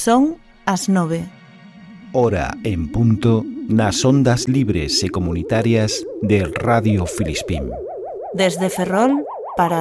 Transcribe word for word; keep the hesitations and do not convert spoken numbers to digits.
Son as nove. Hora en punto nas ondas libres e comunitarias de Radio Filispín. Desde Ferrol para